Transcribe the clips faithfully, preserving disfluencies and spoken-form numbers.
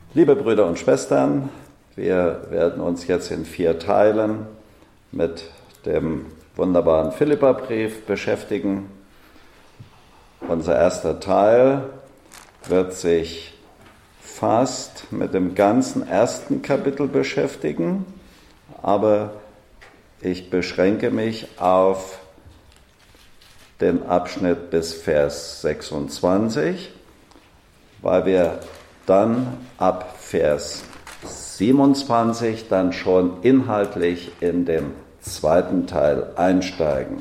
Liebe Brüder und Schwestern, wir werden uns jetzt in vier Teilen mit dem wunderbaren Philipperbrief beschäftigen. Unser erster Teil wird sich fast mit dem ganzen ersten Kapitel beschäftigen, aber ich beschränke mich auf den Abschnitt bis Vers sechsundzwanzig, weil wir dann ab Vers siebenundzwanzig dann schon inhaltlich in den zweiten Teil einsteigen.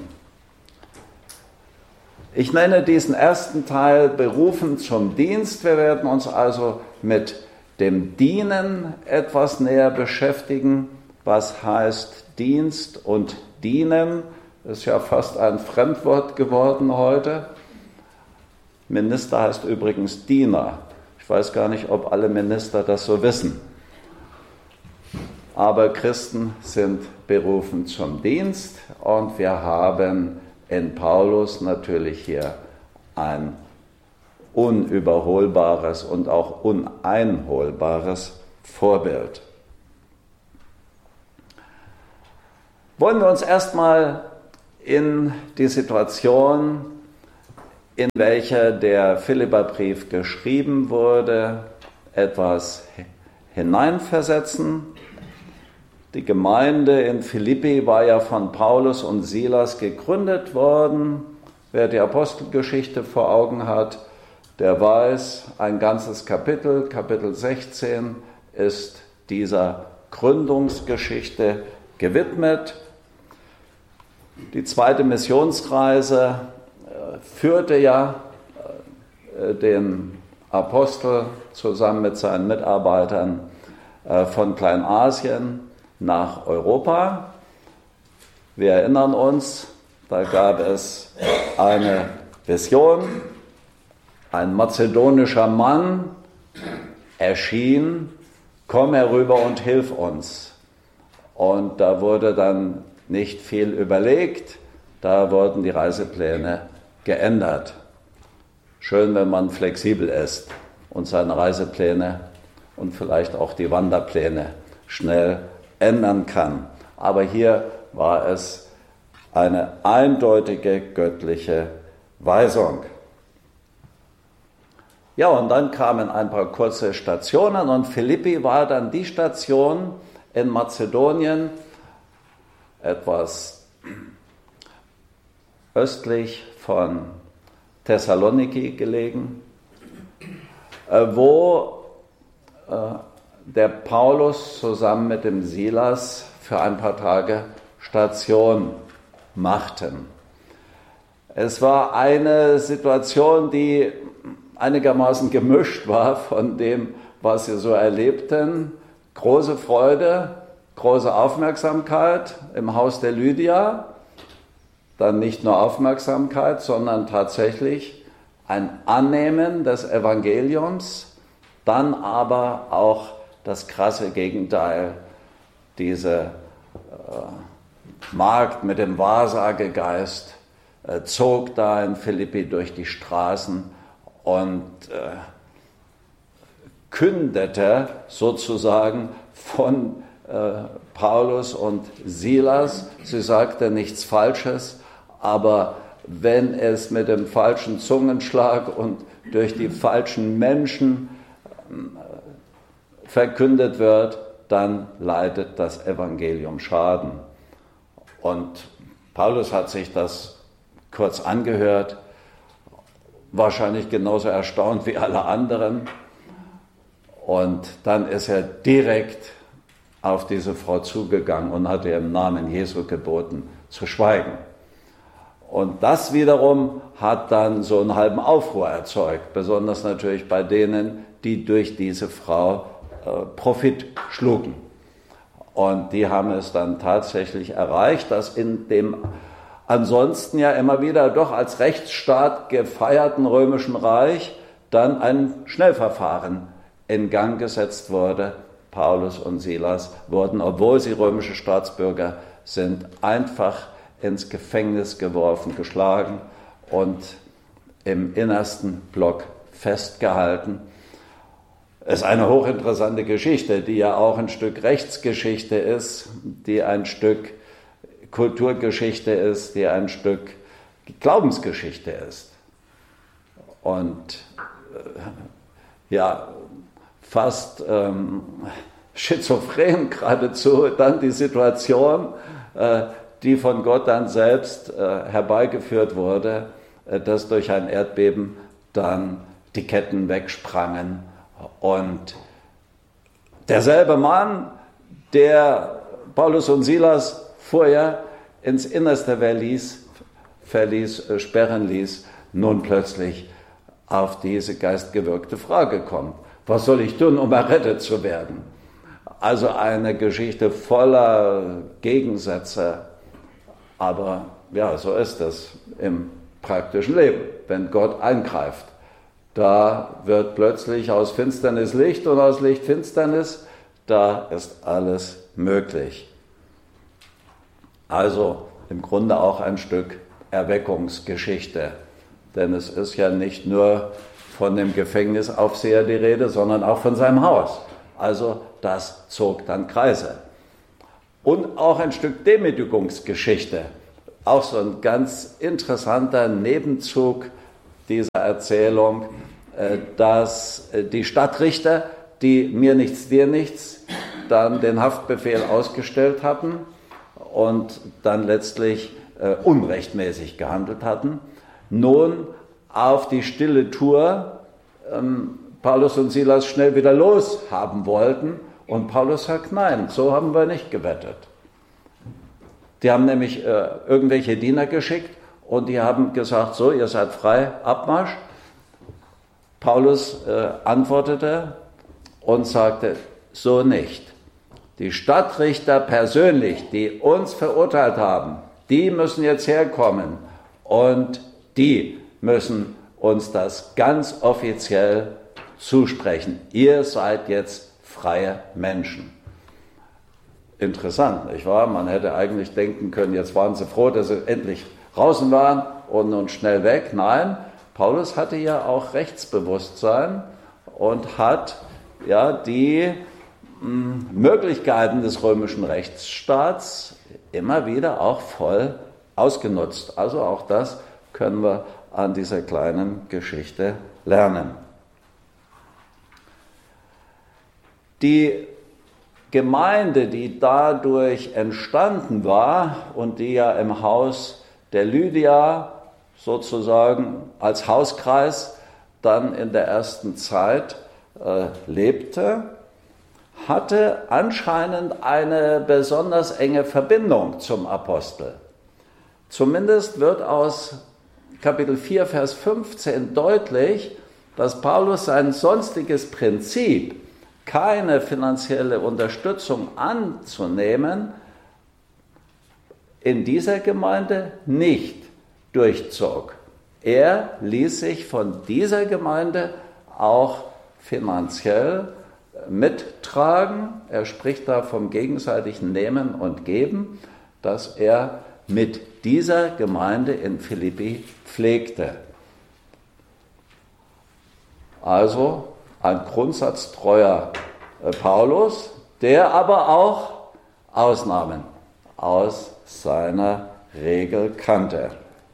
Ich nenne diesen ersten Teil berufen zum Dienst. Wir werden uns also mit dem Dienen etwas näher beschäftigen. Was heißt Dienst und Dienen? Das ist ja fast ein Fremdwort geworden heute. Minister heißt übrigens Diener. Ich weiß gar nicht, ob alle Minister das so wissen. Aber Christen sind berufen zum Dienst und wir haben in Paulus natürlich hier ein unüberholbares und auch uneinholbares Vorbild. Wollen wir uns erstmal in die Situation, in welcher der Philipperbrief geschrieben wurde, etwas hineinversetzen. Die Gemeinde in Philippi war ja von Paulus und Silas gegründet worden. Wer die Apostelgeschichte vor Augen hat, der weiß, ein ganzes Kapitel, Kapitel sechzehn, ist dieser Gründungsgeschichte gewidmet. Die zweite Missionsreise äh, führte ja äh, den Apostel zusammen mit seinen Mitarbeitern äh, von Kleinasien nach Europa. Wir erinnern uns, da gab es eine Vision, ein mazedonischer Mann erschien, komm herüber und hilf uns. Und da wurde dann nicht viel überlegt, da wurden die Reisepläne geändert. Schön, wenn man flexibel ist und seine Reisepläne und vielleicht auch die Wanderpläne schnell ändern kann. Aber hier war es eine eindeutige göttliche Weisung. Ja, und dann kamen ein paar kurze Stationen und Philippi war dann die Station in Mazedonien, etwas östlich von Thessaloniki gelegen, wo der Paulus zusammen mit dem Silas für ein paar Tage Station machten. Es war eine Situation, die einigermaßen gemischt war von dem, was sie so erlebten. Große Freude, große Aufmerksamkeit im Haus der Lydia. Dann nicht nur Aufmerksamkeit, sondern tatsächlich ein Annehmen des Evangeliums. Dann aber auch das krasse Gegenteil, diese äh, Magd mit dem Wahrsagegeist äh, zog da in Philippi durch die Straßen und äh, kündete sozusagen von äh, Paulus und Silas. Sie sagte nichts Falsches, aber wenn es mit dem falschen Zungenschlag und durch die falschen Menschen verkündet wird, dann leidet das Evangelium Schaden. Und Paulus hat sich das kurz angehört, wahrscheinlich genauso erstaunt wie alle anderen. Und dann ist er direkt auf diese Frau zugegangen und hat ihr im Namen Jesu geboten, zu schweigen. Und das wiederum hat dann so einen halben Aufruhr erzeugt, besonders natürlich bei denen, die durch diese Frau äh, Profit schlugen. Und die haben es dann tatsächlich erreicht, dass in dem ansonsten ja immer wieder doch als Rechtsstaat gefeierten Römischen Reich dann ein Schnellverfahren in Gang gesetzt wurde. Paulus und Silas wurden, obwohl sie römische Staatsbürger sind, einfach ins Gefängnis geworfen, geschlagen und im innersten Block festgehalten. Es ist eine hochinteressante Geschichte, die ja auch ein Stück Rechtsgeschichte ist, die ein Stück Kulturgeschichte ist, die ein Stück Glaubensgeschichte ist. Und äh, ja, fast ähm, schizophren geradezu dann die Situation, äh, die von Gott dann selbst äh, herbeigeführt wurde, äh, dass durch ein Erdbeben dann die Ketten wegsprangen und derselbe Mann, der Paulus und Silas vorher ins Innerste verließ, verließ, äh, sperren ließ, nun plötzlich auf diese geistgewirkte Frage kommt. Was soll ich tun, um errettet zu werden? Also eine Geschichte voller Gegensätze. Aber ja, so ist es im praktischen Leben, wenn Gott eingreift. Da wird plötzlich aus Finsternis Licht und aus Licht Finsternis. Da ist alles möglich. Also im Grunde auch ein Stück Erweckungsgeschichte. Denn es ist ja nicht nur von dem Gefängnisaufseher die Rede, sondern auch von seinem Haus. Also das zog dann Kreise. Und auch ein Stück Demütigungsgeschichte. Auch so ein ganz interessanter Nebenzug dieser Erzählung, dass die Stadtrichter, die mir nichts, dir nichts, dann den Haftbefehl ausgestellt hatten und dann letztlich unrechtmäßig gehandelt hatten, nun auf die stille Tour ähm, Paulus und Silas schnell wieder los haben wollten. Und Paulus sagt, nein, so haben wir nicht gewettet. Die haben nämlich äh, irgendwelche Diener geschickt und die haben gesagt, so, ihr seid frei, Abmarsch. Paulus äh, antwortete und sagte, so nicht. Die Stadtrichter persönlich, die uns verurteilt haben, die müssen jetzt herkommen und die müssen uns das ganz offiziell zusprechen. Ihr seid jetzt freie Menschen. Interessant, nicht wahr? Man hätte eigentlich denken können, jetzt waren sie froh, dass sie endlich draußen waren und nun schnell weg. Nein, Paulus hatte ja auch Rechtsbewusstsein und hat ja die mh, Möglichkeiten des römischen Rechtsstaats immer wieder auch voll ausgenutzt. Also auch das können wir an dieser kleinen Geschichte lernen. Die Gemeinde, die dadurch entstanden war und die ja im Haus der Lydia sozusagen als Hauskreis dann in der ersten Zeit äh, lebte, hatte anscheinend eine besonders enge Verbindung zum Apostel. Zumindest wird aus Kapitel vier, Vers fünfzehn deutlich, dass Paulus sein sonstiges Prinzip, keine finanzielle Unterstützung anzunehmen, in dieser Gemeinde nicht durchzog. Er ließ sich von dieser Gemeinde auch finanziell mittragen. Er spricht da vom gegenseitigen Nehmen und Geben, dass er mit dieser Gemeinde in Philippi pflegte. Also ein grundsatztreuer Paulus, der aber auch Ausnahmen aus seiner Regel kannte.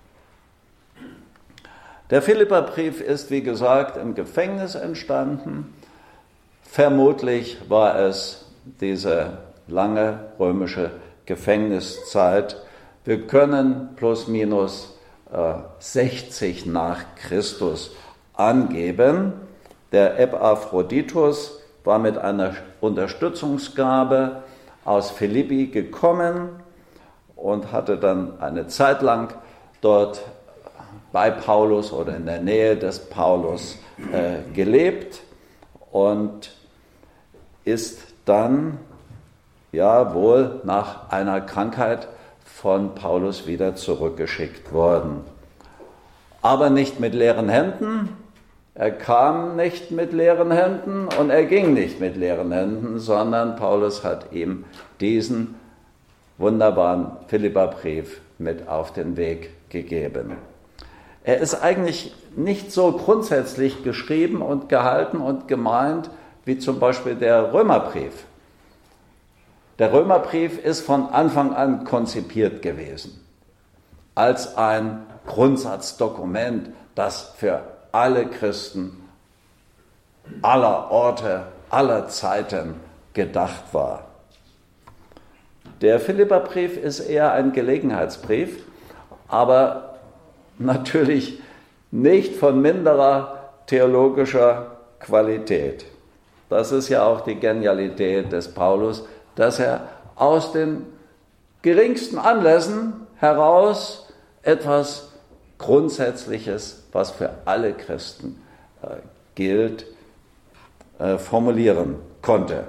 Der Philipperbrief ist, wie gesagt, im Gefängnis entstanden. Vermutlich war es diese lange römische Gefängniszeit. Wir können plus minus äh, sechzig nach Christus angeben. Der Epaphroditus war mit einer Unterstützungsgabe aus Philippi gekommen und hatte dann eine Zeit lang dort bei Paulus oder in der Nähe des Paulus äh, gelebt und ist dann ja wohl nach einer Krankheit von Paulus wieder zurückgeschickt worden. Aber nicht mit leeren Händen. Er kam nicht mit leeren Händen und er ging nicht mit leeren Händen, sondern Paulus hat ihm diesen wunderbaren Philipperbrief mit auf den Weg gegeben. Er ist eigentlich nicht so grundsätzlich geschrieben und gehalten und gemeint, wie zum Beispiel der Römerbrief. Der Römerbrief ist von Anfang an konzipiert gewesen als ein Grundsatzdokument, das für alle Christen aller Orte, aller Zeiten gedacht war. Der Philipperbrief ist eher ein Gelegenheitsbrief, aber natürlich nicht von minderer theologischer Qualität. Das ist ja auch die Genialität des Paulus, dass er aus den geringsten Anlässen heraus etwas Grundsätzliches, was für alle Christen äh, gilt, äh, formulieren konnte.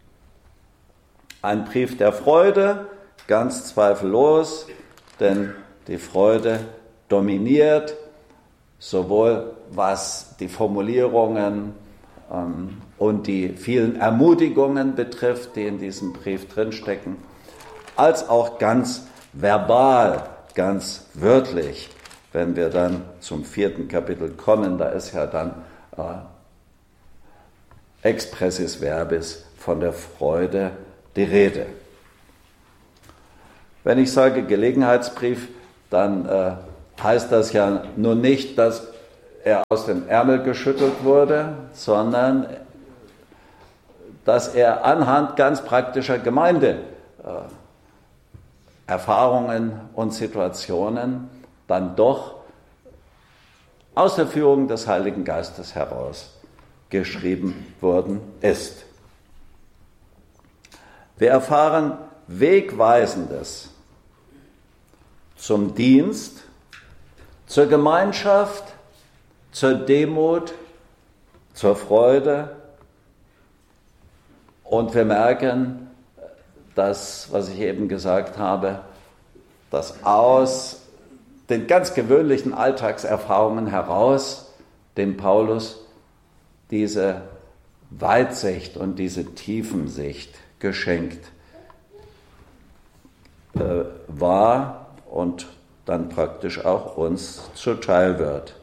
Ein Brief der Freude, ganz zweifellos, denn die Freude dominiert, sowohl was die Formulierungen ähm, und die vielen Ermutigungen betrifft, die in diesem Brief drinstecken, als auch ganz verbal, ganz wörtlich, wenn wir dann zum vierten Kapitel kommen, da ist ja dann äh, expressis verbis von der Freude die Rede. Wenn ich sage Gelegenheitsbrief, dann äh, heißt das ja nur nicht, dass er aus dem Ärmel geschüttelt wurde, sondern dass er anhand ganz praktischer Gemeindeerfahrungen äh, und Situationen dann doch aus der Führung des Heiligen Geistes heraus geschrieben worden ist. Wir erfahren Wegweisendes zum Dienst, zur Gemeinschaft, zur Demut, zur Freude. Und wir merken, dass, was ich eben gesagt habe, dass aus den ganz gewöhnlichen Alltagserfahrungen heraus dem Paulus diese Weitsicht und diese Tiefensicht geschenkt äh, war und dann praktisch auch uns zuteil wird.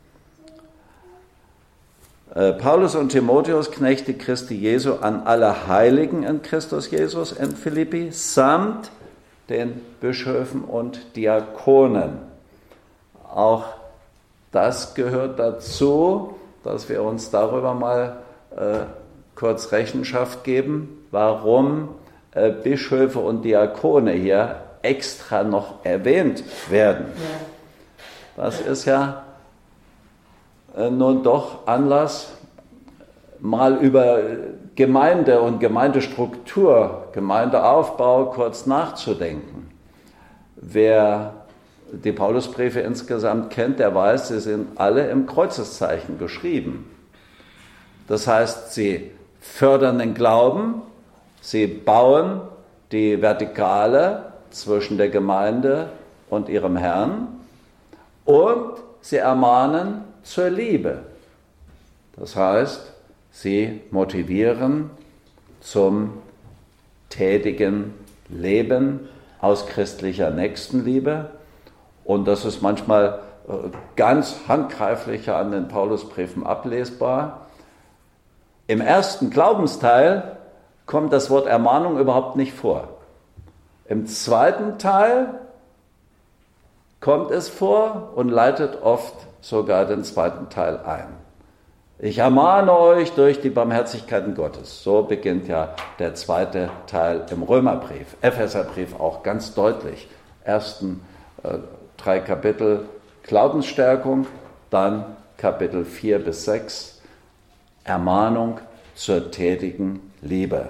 Äh, Paulus und Timotheus, Knechte Christi Jesu, an alle Heiligen in Christus Jesus in Philippi, samt den Bischöfen und Diakonen. Auch das gehört dazu, dass wir uns darüber mal äh, kurz Rechenschaft geben, warum äh, Bischöfe und Diakone hier extra noch erwähnt werden. Das ist ja äh, nun doch Anlass, mal über Gemeinde und Gemeindestruktur, Gemeindeaufbau kurz nachzudenken. Wer die Paulusbriefe insgesamt kennt, der weiß, sie sind alle im Kreuzeszeichen geschrieben. Das heißt, sie fördern den Glauben, sie bauen die Vertikale zwischen der Gemeinde und ihrem Herrn und sie ermahnen zur Liebe. Das heißt, sie motivieren zum tätigen Leben aus christlicher Nächstenliebe. Und das ist manchmal ganz handgreiflicher an den Paulusbriefen ablesbar. Im ersten Glaubensteil kommt das Wort Ermahnung überhaupt nicht vor. Im zweiten Teil kommt es vor und leitet oft sogar den zweiten Teil ein. Ich ermahne euch durch die Barmherzigkeiten Gottes. So beginnt ja der zweite Teil im Römerbrief. Epheserbrief auch ganz deutlich. Ersten äh, drei Kapitel Glaubensstärkung, dann Kapitel vier bis sechs Ermahnung zur tätigen Liebe.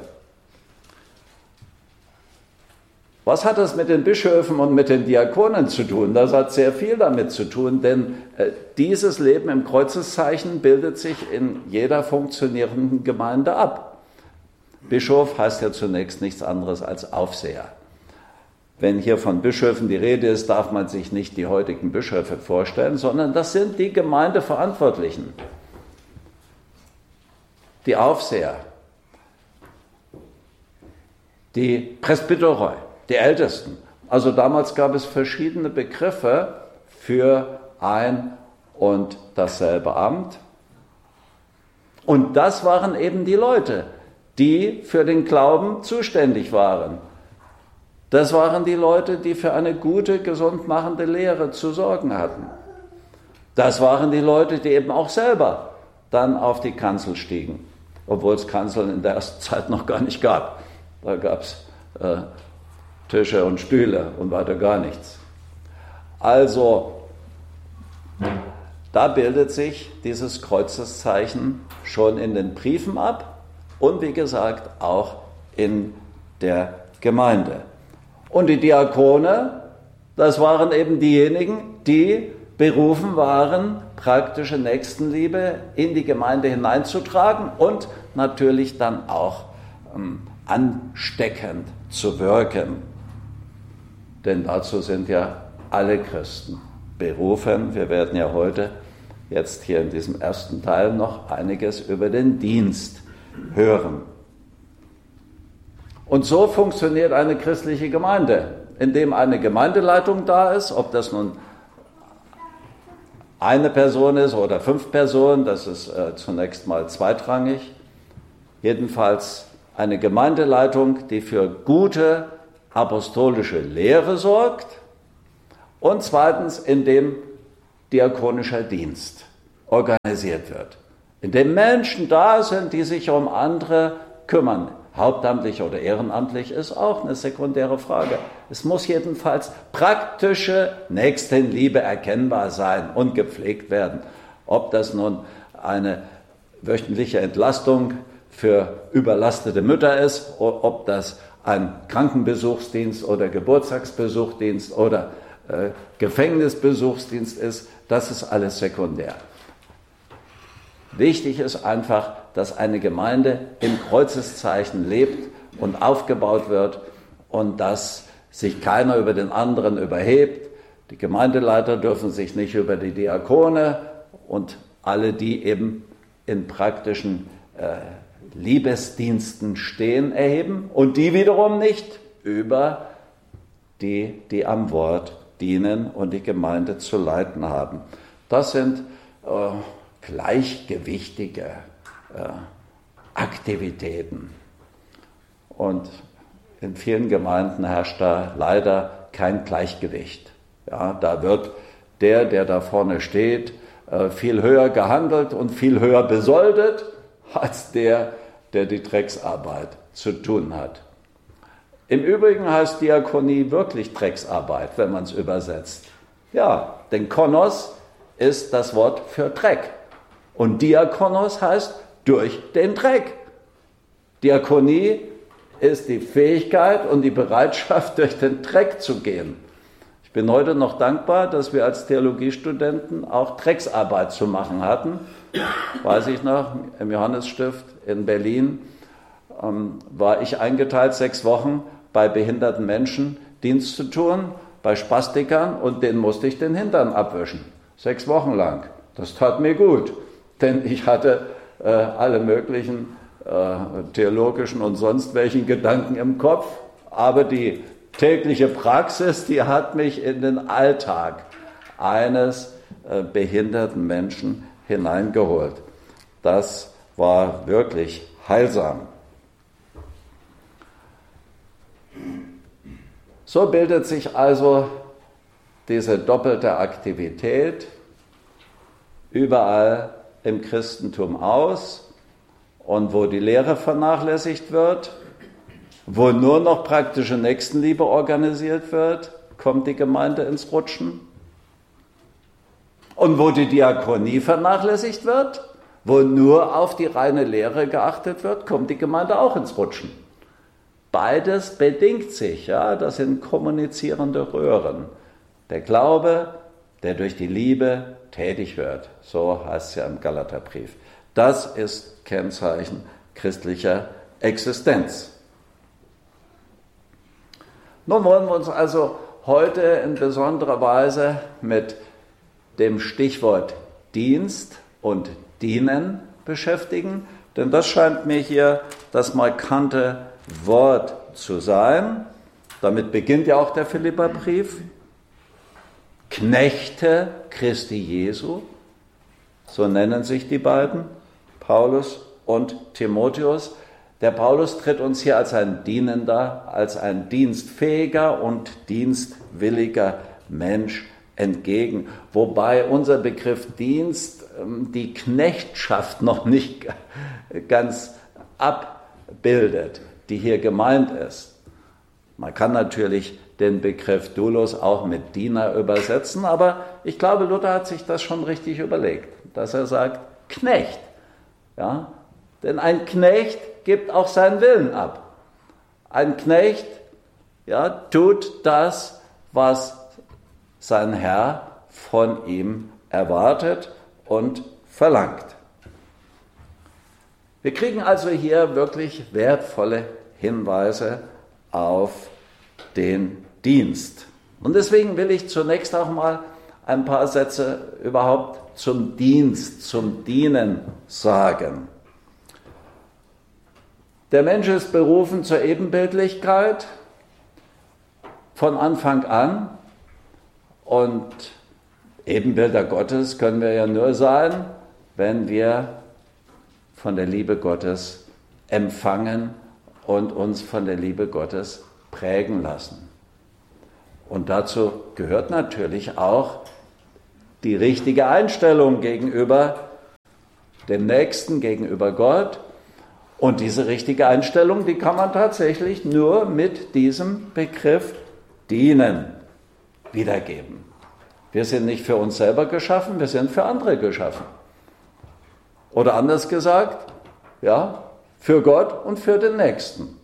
Was hat das mit den Bischöfen und mit den Diakonen zu tun? Das hat sehr viel damit zu tun, denn äh, dieses Leben im Kreuzeszeichen bildet sich in jeder funktionierenden Gemeinde ab. Bischof heißt ja zunächst nichts anderes als Aufseher. Wenn hier von Bischöfen die Rede ist, darf man sich nicht die heutigen Bischöfe vorstellen, sondern das sind die Gemeindeverantwortlichen, die Aufseher, die Presbyteroi, die Ältesten. Also damals gab es verschiedene Begriffe für ein und dasselbe Amt. Und das waren eben die Leute, die für den Glauben zuständig waren. Das waren die Leute, die für eine gute, gesundmachende Lehre zu sorgen hatten. Das waren die Leute, die eben auch selber dann auf die Kanzel stiegen, obwohl es Kanzeln in der ersten Zeit noch gar nicht gab. Da gab es äh, Tische und Stühle und weiter gar nichts. Also, da bildet sich dieses Kreuzeszeichen schon in den Briefen ab und wie gesagt auch in der Gemeinde. Und die Diakone, das waren eben diejenigen, die berufen waren, praktische Nächstenliebe in die Gemeinde hineinzutragen und natürlich dann auch ähm, ansteckend zu wirken. Denn dazu sind ja alle Christen berufen. Wir werden ja heute jetzt hier in diesem ersten Teil noch einiges über den Dienst hören. Und so funktioniert eine christliche Gemeinde, indem eine Gemeindeleitung da ist, ob das nun eine Person ist oder fünf Personen, das ist äh, zunächst mal zweitrangig. Jedenfalls eine Gemeindeleitung, die für gute apostolische Lehre sorgt und zweitens, indem diakonischer Dienst organisiert wird, indem Menschen da sind, die sich um andere kümmern. Hauptamtlich oder ehrenamtlich ist auch eine sekundäre Frage. Es muss jedenfalls praktische Nächstenliebe erkennbar sein und gepflegt werden. Ob das nun eine wöchentliche Entlastung für überlastete Mütter ist, ob das ein Krankenbesuchsdienst oder Geburtstagsbesuchsdienst oder äh, Gefängnisbesuchsdienst ist, das ist alles sekundär. Wichtig ist einfach, dass eine Gemeinde im Kreuzeszeichen lebt und aufgebaut wird und dass sich keiner über den anderen überhebt. Die Gemeindeleiter dürfen sich nicht über die Diakone und alle, die eben in praktischen äh, Liebesdiensten stehen, erheben und die wiederum nicht über die, die am Wort dienen und die Gemeinde zu leiten haben. Das sind äh, gleichgewichtige äh, Aktivitäten. Und in vielen Gemeinden herrscht da leider kein Gleichgewicht. Ja, da wird der, der da vorne steht, äh, viel höher gehandelt und viel höher besoldet, als der, der die Drecksarbeit zu tun hat. Im Übrigen heißt Diakonie wirklich Drecksarbeit, wenn man es übersetzt. Ja, denn Konos ist das Wort für Dreck. Und Diakonos heißt durch den Dreck. Diakonie ist die Fähigkeit und die Bereitschaft, durch den Dreck zu gehen. Ich bin heute noch dankbar, dass wir als Theologiestudenten auch Drecksarbeit zu machen hatten. Weiß ich noch, im Johannesstift in Berlin ähm, war ich eingeteilt, sechs Wochen bei behinderten Menschen Dienst zu tun, bei Spastikern, und denen musste ich den Hintern abwischen. Sechs Wochen lang. Das tat mir gut, denn ich hatte äh, alle möglichen äh, theologischen und sonst welchen Gedanken im Kopf, aber die tägliche Praxis, die hat mich in den Alltag eines äh, behinderten Menschen hineingeholt. Das war wirklich heilsam. So bildet sich also diese doppelte Aktivität überall im Christentum aus, und wo die Lehre vernachlässigt wird, wo nur noch praktische Nächstenliebe organisiert wird, kommt die Gemeinde ins Rutschen. Und wo die Diakonie vernachlässigt wird, wo nur auf die reine Lehre geachtet wird, kommt die Gemeinde auch ins Rutschen. Beides bedingt sich, ja, das sind kommunizierende Röhren. Der Glaube, der durch die Liebe tätig wird, so heißt es ja im Galaterbrief. Das ist Kennzeichen christlicher Existenz. Nun wollen wir uns also heute in besonderer Weise mit dem Stichwort Dienst und Dienen beschäftigen, denn das scheint mir hier das markante Wort zu sein. Damit beginnt ja auch der Philipperbrief. Knechte Christi Jesu, so nennen sich die beiden. Paulus und Timotheus. Der Paulus tritt uns hier als ein dienender, als ein dienstfähiger und dienstwilliger Mensch entgegen. Wobei unser Begriff Dienst die Knechtschaft noch nicht ganz abbildet, die hier gemeint ist. Man kann natürlich den Begriff Doulos auch mit Diener übersetzen, aber ich glaube, Luther hat sich das schon richtig überlegt, dass er sagt, Knecht. Ja? Denn ein Knecht gibt auch seinen Willen ab. Ein Knecht ja, tut das, was sein Herr von ihm erwartet und verlangt. Wir kriegen also hier wirklich wertvolle Hinweise auf den Dienst. Und deswegen will ich zunächst auch mal ein paar Sätze überhaupt zum Dienst, zum Dienen sagen. Der Mensch ist berufen zur Ebenbildlichkeit von Anfang an. Und Ebenbilder Gottes können wir ja nur sein, wenn wir von der Liebe Gottes empfangen und uns von der Liebe Gottes prägen lassen. Und dazu gehört natürlich auch die richtige Einstellung gegenüber dem Nächsten, gegenüber Gott. Und diese richtige Einstellung, die kann man tatsächlich nur mit diesem Begriff dienen wiedergeben. Wir sind nicht für uns selber geschaffen, wir sind für andere geschaffen. Oder anders gesagt, ja, für Gott und für den Nächsten.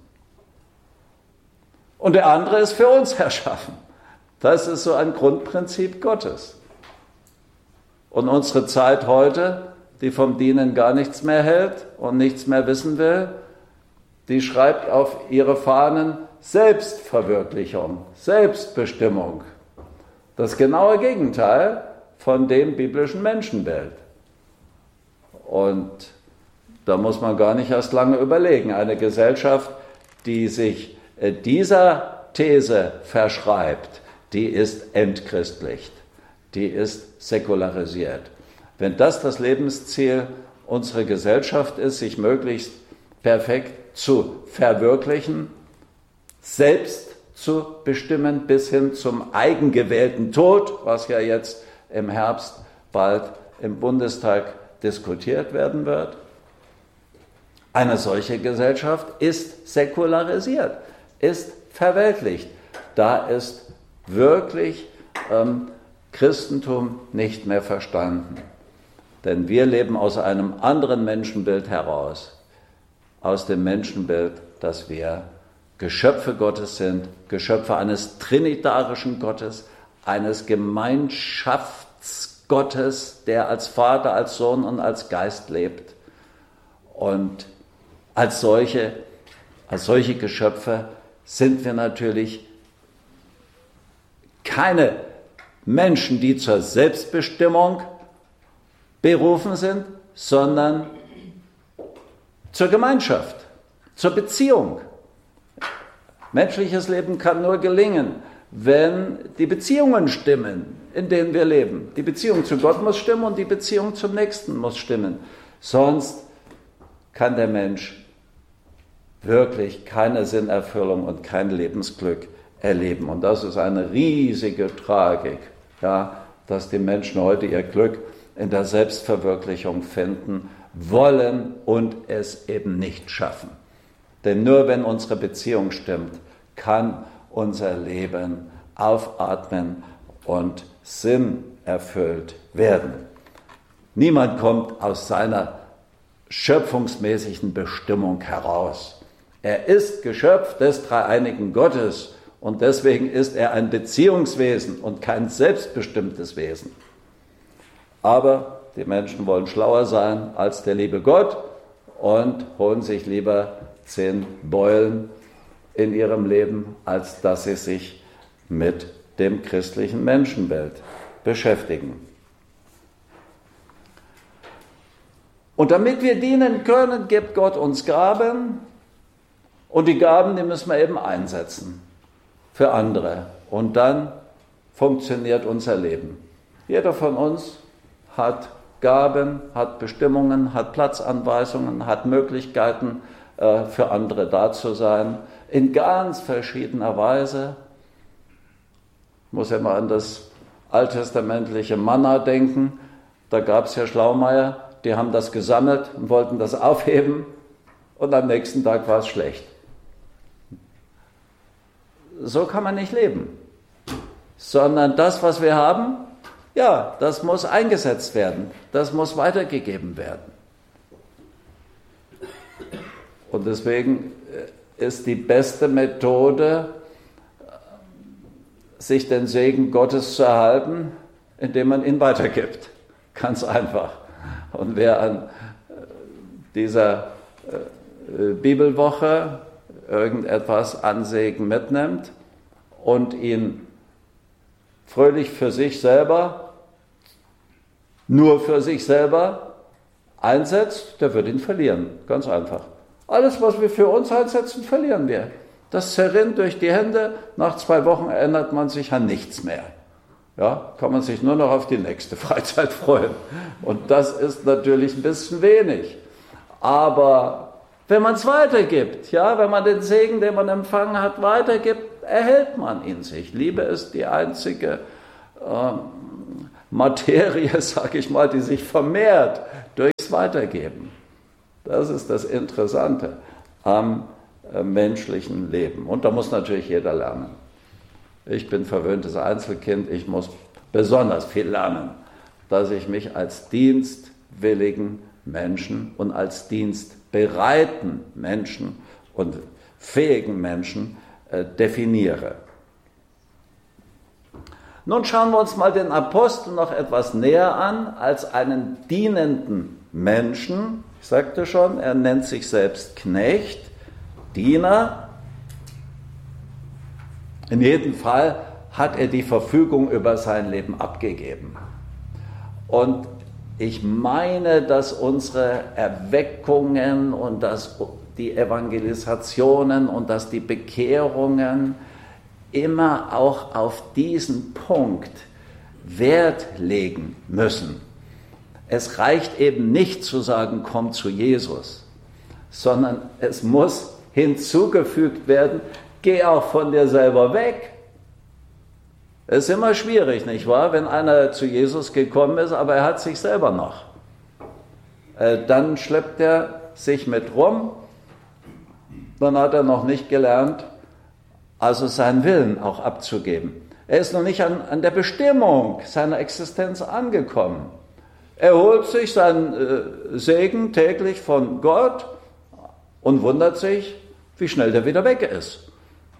Und der andere ist für uns erschaffen. Das ist so ein Grundprinzip Gottes. Und unsere Zeit heute, die vom Dienen gar nichts mehr hält und nichts mehr wissen will, die schreibt auf ihre Fahnen Selbstverwirklichung, Selbstbestimmung. Das genaue Gegenteil von dem biblischen Menschenbild. Und da muss man gar nicht erst lange überlegen. Eine Gesellschaft, die sich dieser These verschreibt, die ist entchristlicht, die ist säkularisiert. Wenn das das Lebensziel unserer Gesellschaft ist, sich möglichst perfekt zu verwirklichen, selbst zu bestimmen bis hin zum eigengewählten Tod, was ja jetzt im Herbst bald im Bundestag diskutiert werden wird. Eine solche Gesellschaft ist säkularisiert, ist verweltlicht. Da ist wirklich ähm, Christentum nicht mehr verstanden. Denn wir leben aus einem anderen Menschenbild heraus, aus dem Menschenbild, dass wir Geschöpfe Gottes sind, Geschöpfe eines trinitarischen Gottes, eines Gemeinschaftsgottes, der als Vater, als Sohn und als Geist lebt. Und als solche, als solche Geschöpfe sind wir natürlich keine Menschen, die zur Selbstbestimmung berufen sind, sondern zur Gemeinschaft, zur Beziehung. Menschliches Leben kann nur gelingen, wenn die Beziehungen stimmen, in denen wir leben. Die Beziehung zu Gott muss stimmen und die Beziehung zum Nächsten muss stimmen. Sonst kann der Mensch wirklich keine Sinnerfüllung und kein Lebensglück erleben. Und das ist eine riesige Tragik, ja, dass die Menschen heute ihr Glück in der Selbstverwirklichung finden wollen und es eben nicht schaffen. Denn nur wenn unsere Beziehung stimmt, kann unser Leben aufatmen und sinnerfüllt werden. Niemand kommt aus seiner schöpfungsmäßigen Bestimmung heraus. Er ist Geschöpf des dreieinigen Gottes und deswegen ist er ein Beziehungswesen und kein selbstbestimmtes Wesen. Aber die Menschen wollen schlauer sein als der liebe Gott und holen sich lieber zehn Beulen in ihrem Leben, als dass sie sich mit dem christlichen Menschenbild beschäftigen. Und damit wir dienen können, gibt Gott uns Gaben und die Gaben, die müssen wir eben einsetzen für andere und dann funktioniert unser Leben. Jeder von uns hat Gaben, hat Bestimmungen, hat Platzanweisungen, hat Möglichkeiten, äh, für andere da zu sein, in ganz verschiedener Weise. Ich muss ja mal an das alttestamentliche Manna denken. Da gab es ja Schlaumeier, die haben das gesammelt und wollten das aufheben und am nächsten Tag war es schlecht. So kann man nicht leben, sondern das, was wir haben, ja, das muss eingesetzt werden, das muss weitergegeben werden. Und deswegen ist die beste Methode, sich den Segen Gottes zu erhalten, indem man ihn weitergibt. Ganz einfach. Und wer an dieser Bibelwoche irgendetwas an Segen mitnimmt und ihn fröhlich für sich selber, nur für sich selber einsetzt, der wird ihn verlieren. Ganz einfach. Alles, was wir für uns einsetzen, verlieren wir. Das zerrinnt durch die Hände, nach zwei Wochen erinnert man sich an nichts mehr. Ja, kann man sich nur noch auf die nächste Freizeit freuen. Und das ist natürlich ein bisschen wenig. Aber wenn man es weitergibt, ja, wenn man den Segen, den man empfangen hat, weitergibt, erhält man ihn sich. Liebe ist die einzige ähm, Materie, sage ich mal, die sich vermehrt durchs Weitergeben. Das ist das Interessante am äh, menschlichen Leben. Und da muss natürlich jeder lernen. Ich bin verwöhntes Einzelkind, ich muss besonders viel lernen, dass ich mich als dienstwilligen Menschen und als dienstbereiten Menschen und fähigen Menschen äh, definiere. Nun schauen wir uns mal den Apostel noch etwas näher an als einen dienenden Menschen. Ich sagte schon, er nennt sich selbst Knecht, Diener. In jedem Fall hat er die Verfügung über sein Leben abgegeben. Und ich meine, dass unsere Erweckungen und dass die Evangelisationen und dass die Bekehrungen immer auch auf diesen Punkt Wert legen müssen. Es reicht eben nicht zu sagen, komm zu Jesus, sondern es muss hinzugefügt werden, geh auch von dir selber weg. Es ist immer schwierig, nicht wahr, wenn einer zu Jesus gekommen ist, aber er hat sich selber noch. Dann schleppt er sich mit rum, dann hat er noch nicht gelernt, also seinen Willen auch abzugeben. Er ist noch nicht an, an der Bestimmung seiner Existenz angekommen. Er holt sich seinen äh, Segen täglich von Gott und wundert sich, wie schnell der wieder weg ist.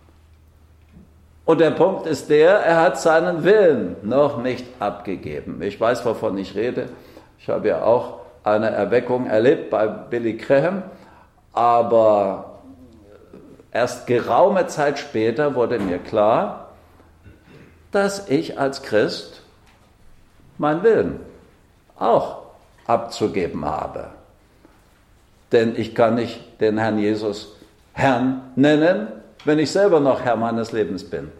Und der Punkt ist der, er hat seinen Willen noch nicht abgegeben. Ich weiß, wovon ich rede. Ich habe ja auch eine Erweckung erlebt bei Billy Graham, aber erst geraume Zeit später wurde mir klar, dass ich als Christ meinen Willen auch abzugeben habe. Denn ich kann nicht den Herrn Jesus Herrn nennen, wenn ich selber noch Herr meines Lebens bin.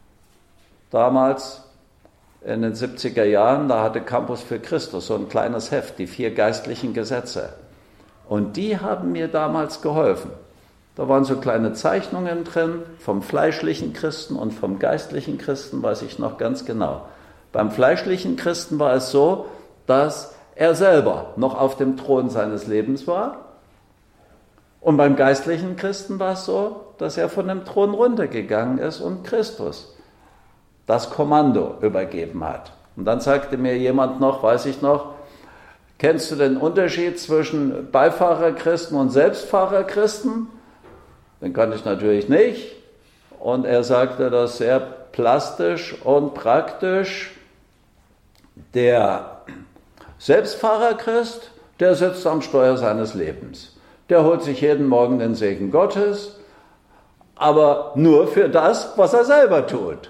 Damals, in den siebziger Jahren, da hatte Campus für Christus so ein kleines Heft, die vier geistlichen Gesetze. Und die haben mir damals geholfen. Da waren so kleine Zeichnungen drin, vom fleischlichen Christen und vom geistlichen Christen, weiß ich noch ganz genau. Beim fleischlichen Christen war es so, dass er selber noch auf dem Thron seines Lebens war. Und beim geistlichen Christen war es so, dass er von dem Thron runtergegangen ist und Christus das Kommando übergeben hat. Und dann sagte mir jemand noch, weiß ich noch, kennst du den Unterschied zwischen Beifahrerchristen und Selbstfahrerchristen? Den kannte ich natürlich nicht. Und er sagte das sehr plastisch und praktisch. Der Selbstfahrerchrist, der sitzt am Steuer seines Lebens. Der holt sich jeden Morgen den Segen Gottes, aber nur für das, was er selber tut.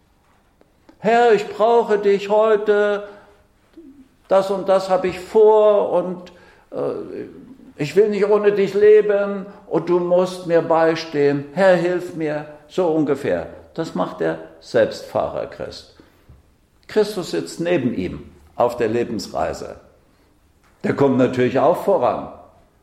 Herr, ich brauche dich heute, das und das habe ich vor und äh, ich will nicht ohne dich leben und du musst mir beistehen. Herr, hilf mir, so ungefähr. Das macht der Selbstfahrerchrist. Christus sitzt neben ihm auf der Lebensreise der kommt natürlich auch voran.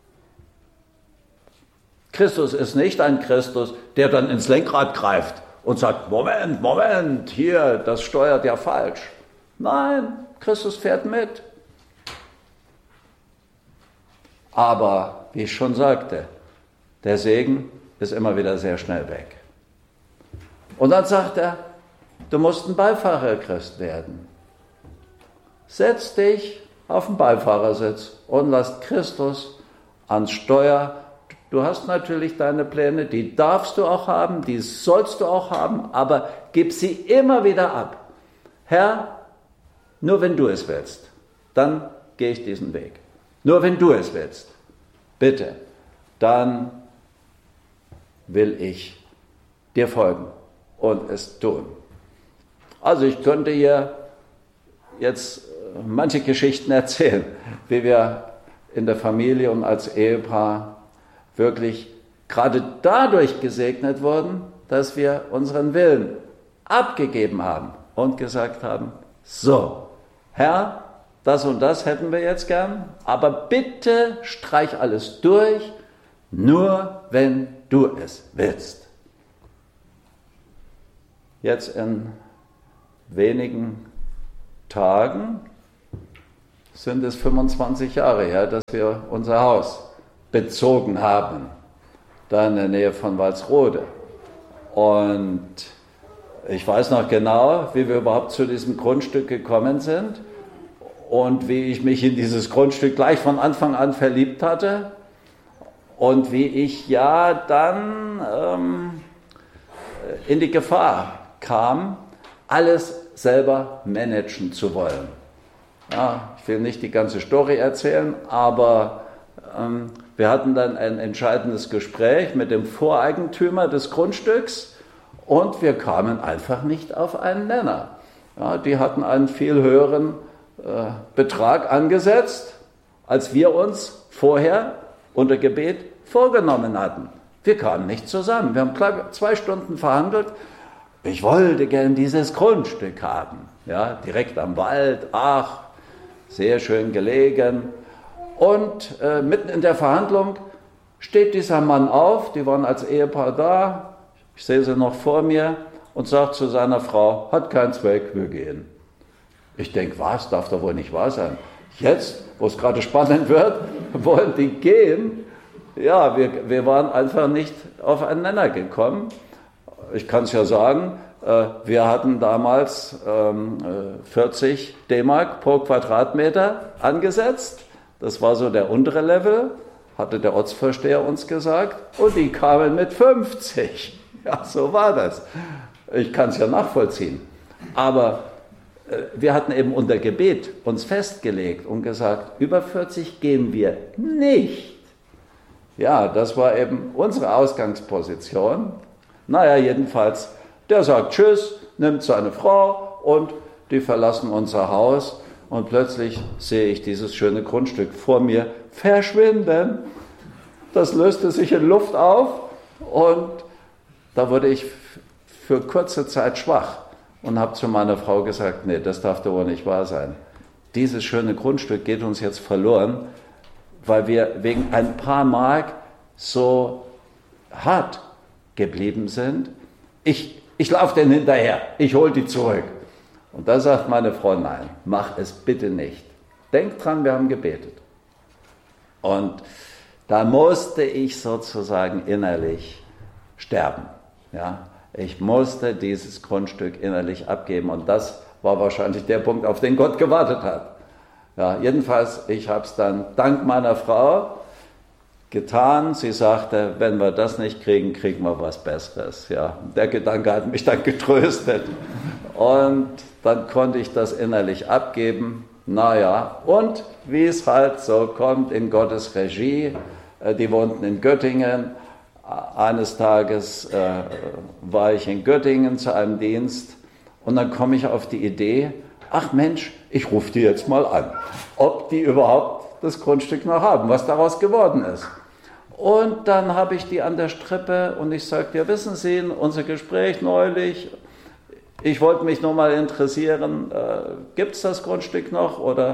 Christus ist nicht ein Christus, der dann ins Lenkrad greift und sagt, Moment, Moment, hier, das steuert ja falsch. Nein, Christus fährt mit. Aber, wie ich schon sagte, der Segen ist immer wieder sehr schnell weg. Und dann sagt er, du musst ein Beifahrerchrist werden. Setz dich auf den Beifahrersitz und lass Christus ans Steuer. Du hast natürlich deine Pläne, die darfst du auch haben, die sollst du auch haben, aber gib sie immer wieder ab. Herr, nur wenn du es willst, dann gehe ich diesen Weg. Nur wenn du es willst, bitte, dann will ich dir folgen und es tun. Also ich könnte hier jetzt manche Geschichten erzählen, wie wir in der Familie und als Ehepaar wirklich gerade dadurch gesegnet wurden, dass wir unseren Willen abgegeben haben und gesagt haben, so, Herr, das und das hätten wir jetzt gern, aber bitte streich alles durch, nur wenn du es willst. Jetzt in wenigen Tagen sind es fünfundzwanzig Jahre her, dass wir unser Haus bezogen haben, da in der Nähe von Walsrode. Und ich weiß noch genau, wie wir überhaupt zu diesem Grundstück gekommen sind und wie ich mich in dieses Grundstück gleich von Anfang an verliebt hatte und wie ich ja dann ähm, in die Gefahr kam, alles selber managen zu wollen. Ja, ich will nicht die ganze Story erzählen, aber ähm, wir hatten dann ein entscheidendes Gespräch mit dem Voreigentümer des Grundstücks und wir kamen einfach nicht auf einen Nenner. Ja, die hatten einen viel höheren äh, Betrag angesetzt, als wir uns vorher unter Gebet vorgenommen hatten. Wir kamen nicht zusammen. Wir haben zwei Stunden verhandelt. Ich wollte gern dieses Grundstück haben, ja, direkt am Wald, ach, sehr schön gelegen. Und äh, mitten in der Verhandlung steht dieser Mann auf, die waren als Ehepaar da, ich sehe sie noch vor mir, und sagt zu seiner Frau, hat keinen Zweck, wir gehen. Ich denke, was, darf doch wohl nicht wahr sein. Jetzt, wo es gerade spannend wird, wollen die gehen. Ja, wir, wir waren einfach nicht auf einen Nenner gekommen. Ich kann es ja sagen, wir hatten damals vierzig D-Mark pro Quadratmeter angesetzt. Das war so der untere Level, hatte der Ortsvorsteher uns gesagt. Und die kamen mit fünfzig. Ja, so war das. Ich kann es ja nachvollziehen. Aber wir hatten eben unter Gebet uns festgelegt und gesagt, über vierzig gehen wir nicht. Ja, das war eben unsere Ausgangsposition. Naja, jedenfalls, der sagt Tschüss, nimmt seine Frau und die verlassen unser Haus. Und plötzlich sehe ich dieses schöne Grundstück vor mir verschwinden. Das löste sich in Luft auf und da wurde ich für kurze Zeit schwach und habe zu meiner Frau gesagt, nee, das darf doch wohl nicht wahr sein. Dieses schöne Grundstück geht uns jetzt verloren, weil wir wegen ein paar Mark so hart geblieben sind. Ich, ich laufe denen hinterher, ich hole die zurück. Und da sagt meine Frau, nein, mach es bitte nicht. Denk dran, wir haben gebetet. Und da musste ich sozusagen innerlich sterben. Ja? Ich musste dieses Grundstück innerlich abgeben und das war wahrscheinlich der Punkt, auf den Gott gewartet hat. Ja, jedenfalls, ich habe es dann dank meiner Frau getan. Sie sagte, wenn wir das nicht kriegen, kriegen wir was Besseres. Ja, der Gedanke hat mich dann getröstet. Und dann konnte ich das innerlich abgeben. Naja, und wie es halt so kommt in Gottes Regie, die wohnten in Göttingen. Eines Tages äh, war ich in Göttingen zu einem Dienst und dann komme ich auf die Idee, ach Mensch, ich rufe die jetzt mal an, ob die überhaupt das Grundstück noch haben, was daraus geworden ist. Und dann habe ich die an der Strippe und ich sagte, ja, wissen Sie, unser Gespräch neulich, ich wollte mich nur mal interessieren, äh, gibt es das Grundstück noch oder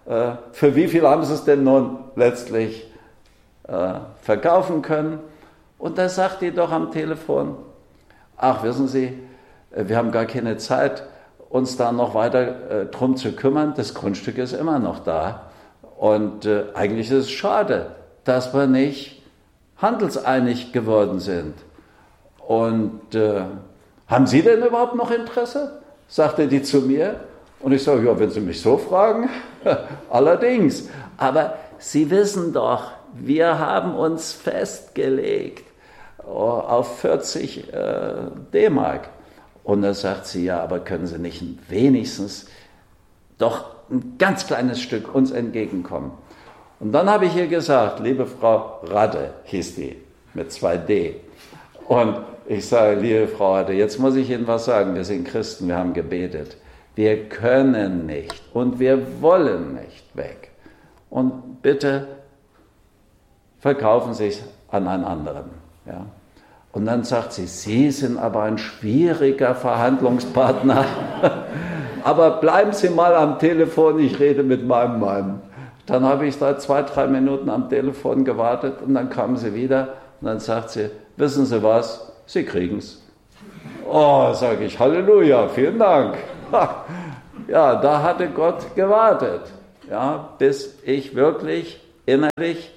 äh, für wie viel haben sie es denn nun letztlich äh, verkaufen können? Und da sagt die doch am Telefon, ach, wissen Sie, wir haben gar keine Zeit, uns da noch weiter äh, drum zu kümmern. Das Grundstück ist immer noch da. Und äh, eigentlich ist es schade, dass wir nicht handelseinig geworden sind. Und äh, haben Sie denn überhaupt noch Interesse? Sagte die zu mir. Und ich sage, ja, wenn Sie mich so fragen, allerdings. Aber Sie wissen doch, wir haben uns festgelegt auf vierzig äh, D-Mark. Und da sagt sie, ja, aber können Sie nicht wenigstens doch ein ganz kleines Stück uns entgegenkommen? Und dann habe ich ihr gesagt, liebe Frau Radde, hieß die, mit zwei D. Und ich sage, liebe Frau Radde, jetzt muss ich Ihnen was sagen, wir sind Christen, wir haben gebetet. Wir können nicht und wir wollen nicht weg. Und bitte verkaufen Sie es an einen anderen. Ja. Und dann sagt sie, Sie sind aber ein schwieriger Verhandlungspartner. Aber bleiben Sie mal am Telefon, ich rede mit meinem Mann. Dann habe ich da zwei, drei Minuten am Telefon gewartet und dann kam sie wieder und dann sagt sie, wissen Sie was, Sie kriegen es. Oh, sage ich, Halleluja, vielen Dank. Ja, da hatte Gott gewartet, ja, bis ich wirklich innerlich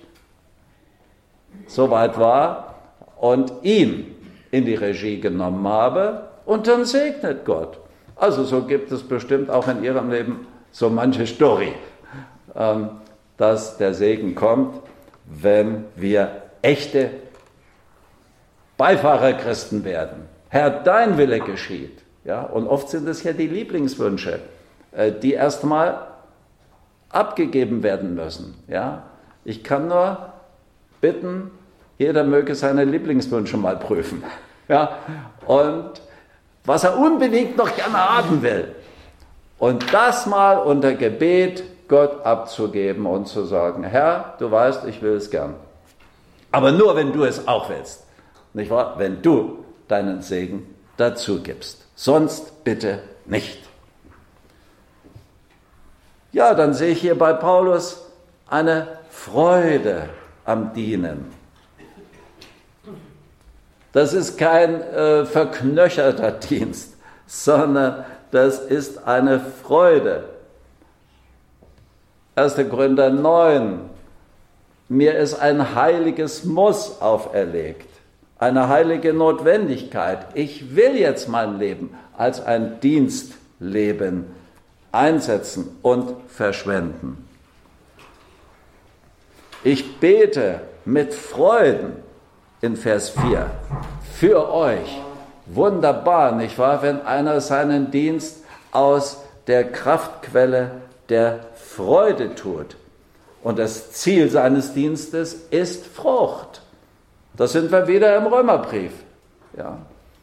so weit war und ihn in die Regie genommen habe und dann segnet Gott. Also so gibt es bestimmt auch in Ihrem Leben so manche Story, ähm, dass der Segen kommt, wenn wir echte Beifahrerchristen werden. Herr, dein Wille geschieht. Ja? Und oft sind es ja die Lieblingswünsche, äh, die erstmal abgegeben werden müssen. Ja? Ich kann nur bitten, jeder möge seine Lieblingswünsche mal prüfen. Ja? Und was er unbedingt noch gerne haben will. Und das mal unter Gebet Gott abzugeben und zu sagen, Herr, du weißt, ich will es gern. Aber nur, wenn du es auch willst. Nicht wahr? Wenn du deinen Segen dazu gibst. Sonst bitte nicht. Ja, dann sehe ich hier bei Paulus eine Freude am Dienen. Das ist kein äh, verknöcherter Dienst, sondern das ist eine Freude. erster Korinther neun. Mir ist ein heiliges Muss auferlegt, eine heilige Notwendigkeit. Ich will jetzt mein Leben als ein Dienstleben einsetzen und verschwenden. Ich bete mit Freuden in Vers vier für euch. Wunderbar, nicht wahr, wenn einer seinen Dienst aus der Kraftquelle der Freude tut. Und das Ziel seines Dienstes ist Frucht. Da sind wir wieder im Römerbrief. Ja.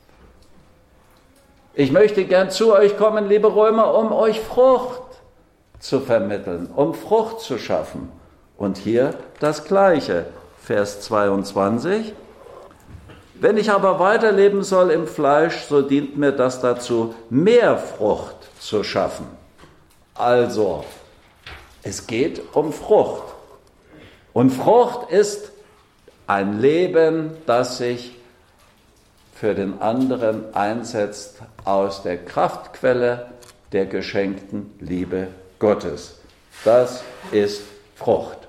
Ich möchte gern zu euch kommen, liebe Römer, um euch Frucht zu vermitteln, um Frucht zu schaffen. Und hier das Gleiche, Vers zweiundzwanzig. Wenn ich aber weiterleben soll im Fleisch, so dient mir das dazu, mehr Frucht zu schaffen. Also, es geht um Frucht. Und Frucht ist ein Leben, das sich für den anderen einsetzt aus der Kraftquelle der geschenkten Liebe Gottes. Das ist Frucht.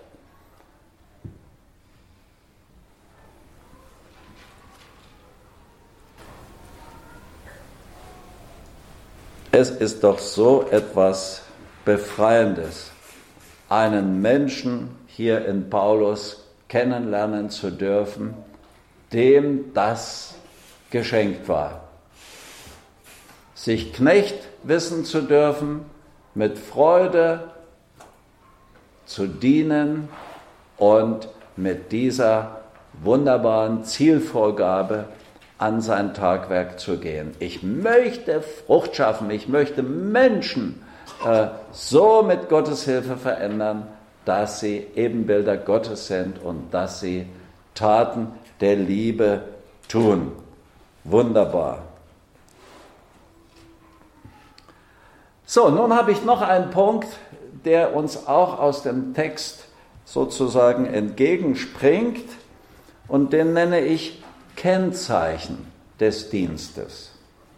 Es ist doch so etwas Befreiendes, einen Menschen hier in Paulus kennenlernen zu dürfen, dem das geschenkt war. Sich Knecht wissen zu dürfen, mit Freude zu dienen und mit dieser wunderbaren Zielvorgabe an sein Tagwerk zu gehen. Ich möchte Frucht schaffen, ich möchte Menschen äh, so mit Gottes Hilfe verändern, dass sie Ebenbilder Gottes sind und dass sie Taten der Liebe tun. Wunderbar. So, nun habe ich noch einen Punkt, der uns auch aus dem Text sozusagen entgegenspringt, und den nenne ich Kennzeichen des Dienstes.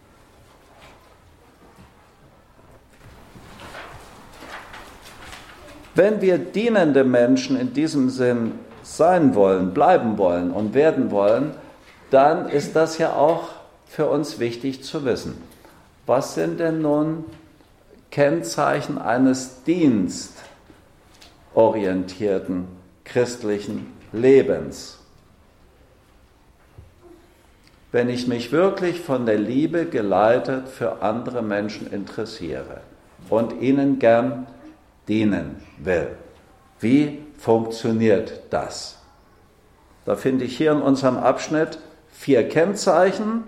Wenn wir dienende Menschen in diesem Sinn sein wollen, bleiben wollen und werden wollen, dann ist das ja auch für uns wichtig zu wissen. Was sind denn nun Kennzeichen eines dienstorientierten christlichen Lebens? Wenn ich mich wirklich von der Liebe geleitet für andere Menschen interessiere und ihnen gern dienen will. Wie funktioniert das? Da finde ich hier in unserem Abschnitt vier Kennzeichen.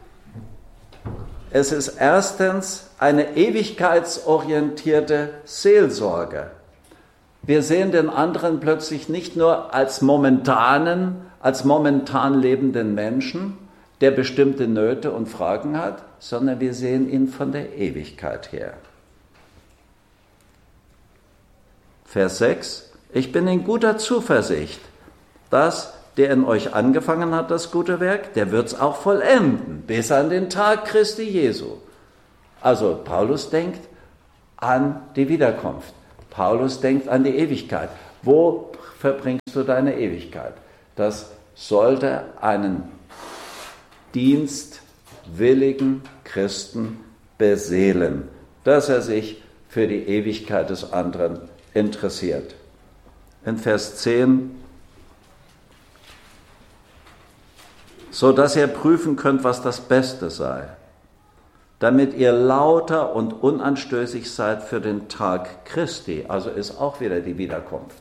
Es ist erstens eine ewigkeitsorientierte Seelsorge. Wir sehen den anderen plötzlich nicht nur als momentanen, als momentan lebenden Menschen, der bestimmte Nöte und Fragen hat, sondern wir sehen ihn von der Ewigkeit her. Vers sechs, ich bin in guter Zuversicht, dass der in euch angefangen hat, das gute Werk, der wird es auch vollenden, bis an den Tag Christi Jesu. Also Paulus denkt an die Wiederkunft. Paulus denkt an die Ewigkeit. Wo verbringst du deine Ewigkeit? Das sollte einen dienstwilligen Christen beseelen, dass er sich für die Ewigkeit des anderen interessiert. In Vers zehn, so dass ihr prüfen könnt, was das Beste sei, damit ihr lauter und unanstößig seid für den Tag Christi, also ist auch wieder die Wiederkunft.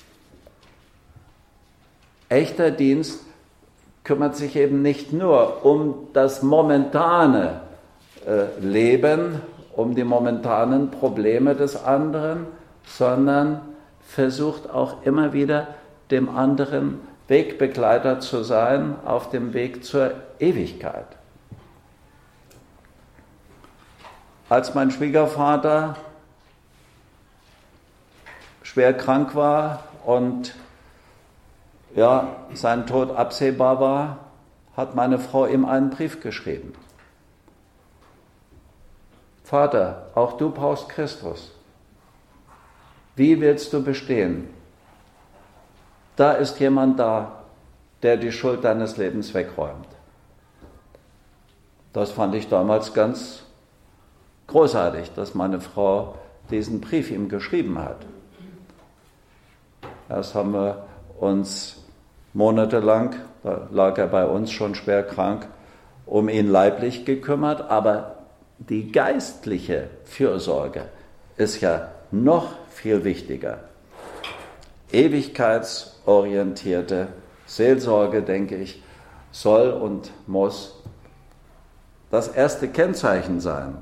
Echter Dienst kümmert sich eben nicht nur um das momentane äh, Leben, um die momentanen Probleme des anderen, sondern versucht auch immer wieder dem anderen Wegbegleiter zu sein auf dem Weg zur Ewigkeit. Als mein Schwiegervater schwer krank war und ja, sein Tod absehbar war, hat meine Frau ihm einen Brief geschrieben. Vater, auch du brauchst Christus. Wie willst du bestehen? Da ist jemand da, der die Schuld deines Lebens wegräumt. Das fand ich damals ganz großartig, dass meine Frau diesen Brief ihm geschrieben hat. Erst haben wir uns monatelang, da lag er bei uns schon schwer krank, um ihn leiblich gekümmert, aber die geistliche Fürsorge ist ja noch viel wichtiger. Ewigkeitsorientierte Seelsorge, denke ich, soll und muss das erste Kennzeichen sein.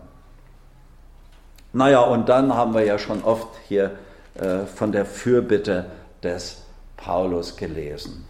Naja, und dann haben wir ja schon oft hier äh, von der Fürbitte des Paulus gelesen.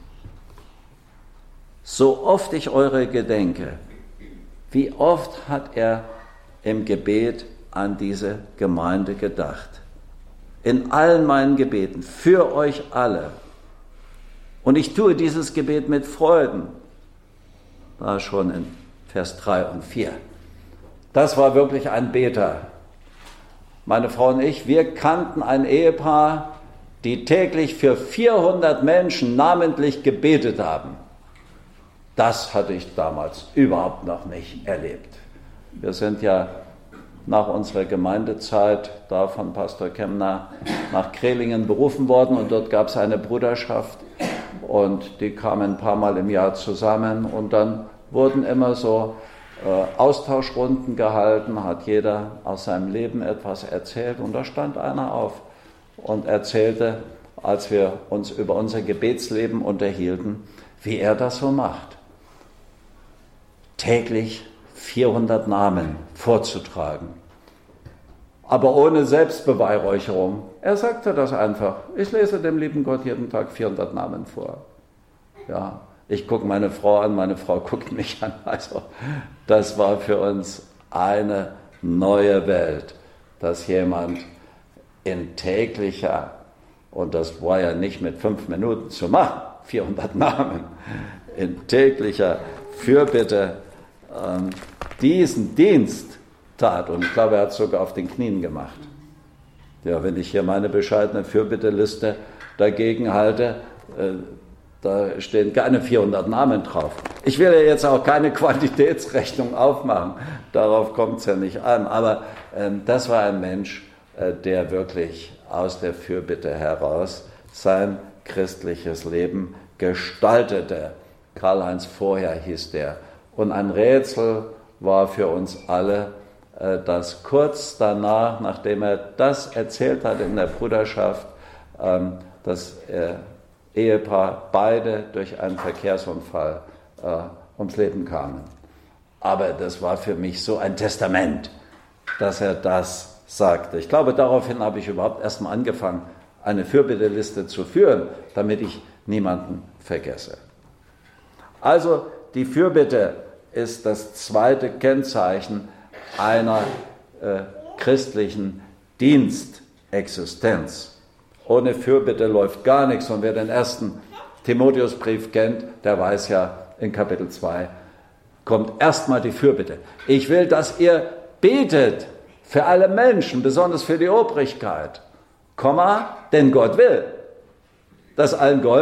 So oft ich eure gedenke, wie oft hat er im Gebet an diese Gemeinde gedacht. In allen meinen Gebeten, für euch alle. Und ich tue dieses Gebet mit Freuden. Da schon in Vers drei und vier. Das war wirklich ein Beter. Meine Frau und ich, wir kannten ein Ehepaar, die täglich für vierhundert Menschen namentlich gebetet haben. Das hatte ich damals überhaupt noch nicht erlebt. Wir sind ja nach unserer Gemeindezeit da von Pastor Kemner nach Krehlingen berufen worden und dort gab es eine Bruderschaft und die kamen ein paar Mal im Jahr zusammen und dann wurden immer so äh, Austauschrunden gehalten, hat jeder aus seinem Leben etwas erzählt und da stand einer auf und erzählte, als wir uns über unser Gebetsleben unterhielten, wie er das so macht. Täglich vierhundert Namen vorzutragen, aber ohne Selbstbeweihräucherung. Er sagte das einfach. Ich lese dem lieben Gott jeden Tag vierhundert Namen vor. Ja, ich gucke meine Frau an, meine Frau guckt mich an. Also das war für uns eine neue Welt, dass jemand in täglicher, und das war ja nicht mit fünf Minuten zu machen, vierhundert Namen, in täglicher Fürbitte ähm, diesen Dienst tat. Und ich glaube, er hat es sogar auf den Knien gemacht. Ja, wenn ich hier meine bescheidene Fürbitteliste dagegen halte, äh, da stehen keine vierhundert Namen drauf. Ich will ja jetzt auch keine Quantitätsrechnung aufmachen, darauf kommt es ja nicht an. Aber äh, das war ein Mensch, äh, der wirklich aus der Fürbitte heraus sein christliches Leben gestaltete. Karl-Heinz Vorher hieß der. Und ein Rätsel war für uns alle, äh, dass kurz danach, nachdem er das erzählt hat in der Bruderschaft, ähm, das äh, Ehepaar beide durch einen Verkehrsunfall äh, ums Leben kamen. Aber das war für mich so ein Testament, dass er das sagte. Ich glaube, daraufhin habe ich überhaupt erst mal angefangen, eine Fürbitteliste zu führen, damit ich niemanden vergesse. Also die Fürbitte ist das zweite Kennzeichen einer äh, christlichen Dienstexistenz. Ohne Fürbitte läuft gar nichts. Und wer den ersten Timotheusbrief kennt, der weiß ja, in Kapitel zwei kommt erstmal die Fürbitte. Ich will, dass ihr betet für alle Menschen, besonders für die Obrigkeit, Komma, denn Gott will, dass allen geholfen